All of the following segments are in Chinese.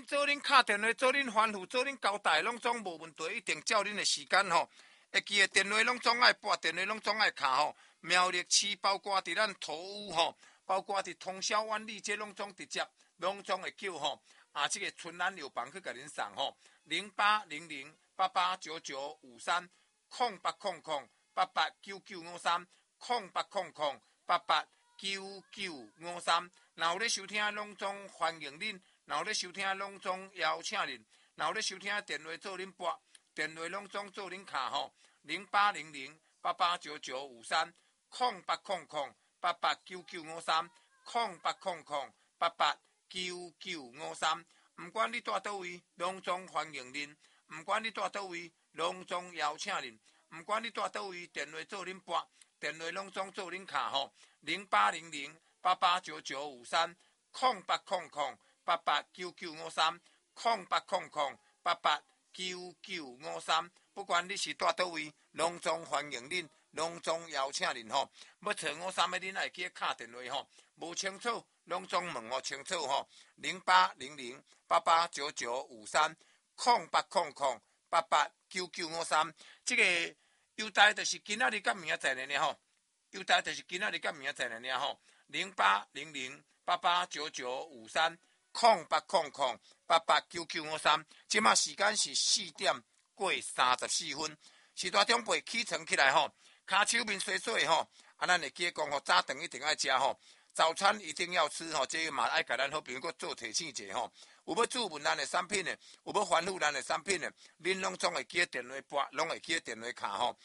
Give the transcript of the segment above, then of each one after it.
恁做恁敲电话，做恁吩咐，做恁交代，拢总无问题，一定照恁的时间吼。会记的电话拢总爱拨，电话拢总爱敲吼。苗栗市包括伫咱土屋吼，包括伫通宵万里，这拢总直接，拢总会叫吼。这个春兰药房去甲恁送吼，0800889953。0800889953，0800889953。若有咧收听，拢总欢迎恁；若有咧收听，拢总邀请恁；若有咧收听电话做恁拨，电话拢总做恁敲吼，0800889953，0800889953。毋管你住倒位，拢总欢迎恁；毋管你住倒位，拢总邀请恁；毋管你住倒位，电话做恁拨，电话拢总做恁敲吼，0800889953，0800889953。不管你是住倒位，拢总欢迎恁，拢总邀请恁吼。要找53的恁，爱记敲电话吼。无清楚，拢总问我清楚吼。0800889953，0800889953。这个优待就是今仔日甲明仔载尔吼。优待就是今仔日甲明仔载尔吼。0800889953，0800889953。即马时间是4点过34分。时大中辈起床起来吼，骹手面洗洗吼，咱会记讲吼，早顿一定爱食吼，早餐一定要吃吼，这个嘛爱甲咱好朋友搁做提醒者吼。有要注文咱的产品的，有要吩咐咱的产品的，恁拢总会记电话拨，拢会记电话卡吼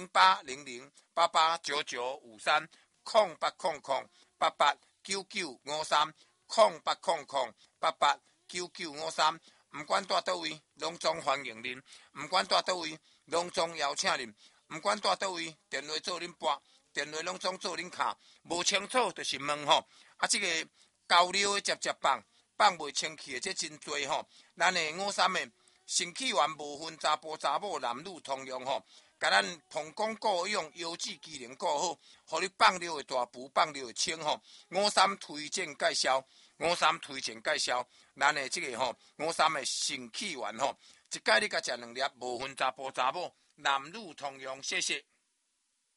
，0800889953，0800889953。毋管住倒位，拢总欢迎恁；毋管住倒位，拢总邀请恁；毋管住倒位，电话做恁拨，电话拢总做恁敲。无清楚就是问吼。这个交流的接棒，放袂清气的这真多吼。咱的53的新起源无分查甫查某，男女通用吼。甲咱膀胱顾用，腰子机能顾好，互你放尿的大步，放尿的清吼。53推荐介绍，53推荐介绍，咱的这个吼，53的新起源吼，一届你甲食2粒，无分查甫查某，男女通用，谢谢。